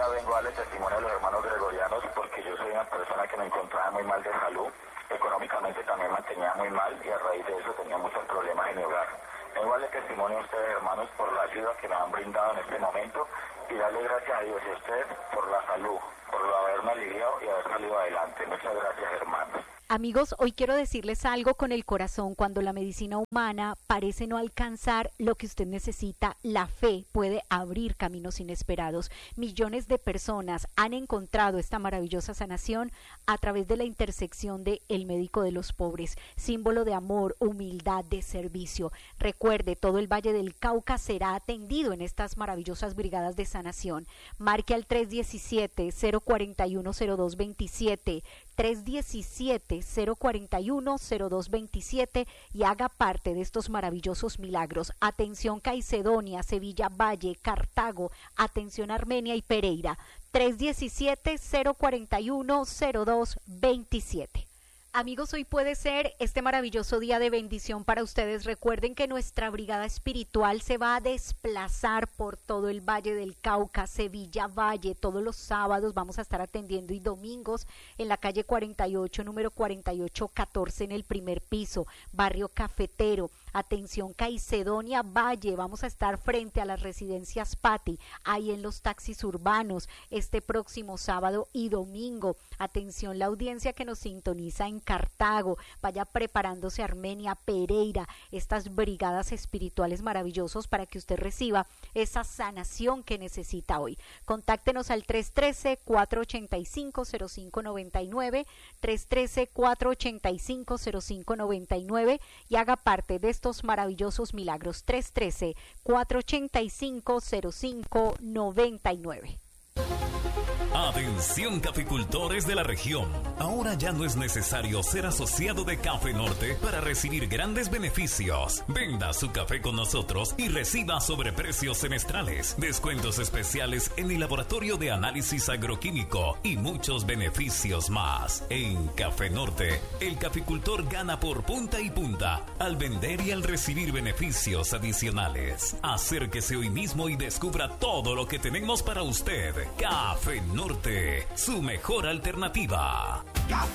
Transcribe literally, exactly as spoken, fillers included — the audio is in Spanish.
día vengo a darle testimonio a los hermanos gregorianos porque yo soy una persona que me encontraba muy mal de salud, económicamente también me tenía muy mal y a raíz de eso tenía muchos problemas en mi hogar. Vengo a darle testimonio a ustedes, hermanos, por la ayuda que me han brindado en este momento y darle gracias a Dios y a ustedes por la salud, por haberme aliviado y haber salido adelante. Muchas gracias, hermanos. Amigos, hoy quiero decirles algo con el corazón. Cuando la medicina humana parece no alcanzar lo que usted necesita, la fe puede abrir caminos inesperados. Millones de personas han encontrado esta maravillosa sanación a través de la intersección de El Médico de los Pobres, símbolo de amor, humildad, de servicio. Recuerde, todo el Valle del Cauca será atendido en estas maravillosas brigadas de sanación. Marque al tres diecisiete, cero cuarenta y uno, cero dos veintisiete, tres diecisiete, cero cuarenta y uno, cero dos veintisiete y haga parte de estos maravillosos milagros. Atención Caicedonia, Sevilla Valle, Cartago, atención Armenia y Pereira. tres diecisiete, cero cuarenta y uno, cero dos veintisiete. Amigos, hoy puede ser este maravilloso día de bendición para ustedes. Recuerden que nuestra brigada espiritual se va a desplazar por todo el Valle del Cauca, Sevilla Valle. Todos los sábados vamos a estar atendiendo y domingos en la calle cuarenta y ocho, número cuarenta y ocho catorce en el primer piso, barrio Cafetero. Atención Caicedonia Valle, vamos a estar frente a las residencias Pati, ahí en los taxis urbanos, este próximo sábado y domingo. Atención la audiencia que nos sintoniza en Cartago, vaya preparándose Armenia, Pereira, estas brigadas espirituales maravillosos para que usted reciba esa sanación que necesita hoy. Contáctenos al tres uno tres, cuatro ocho cinco, cero cinco nueve nueve, tres uno tres, cuatro ocho cinco, cero cinco nueve nueve y haga parte de estos maravillosos milagros. Tres uno tres, cuatro ocho cinco, cero cinco nueve nueve. Atención caficultores de la región, ahora ya no es necesario ser asociado de Café Norte para recibir grandes beneficios. Venda su café con nosotros y reciba sobreprecios semestrales, descuentos especiales en el laboratorio de análisis agroquímico y muchos beneficios más. En Café Norte, el caficultor gana por punta y punta al vender y al recibir beneficios adicionales. Acérquese hoy mismo y descubra todo lo que tenemos para usted. Café Norte, su mejor alternativa.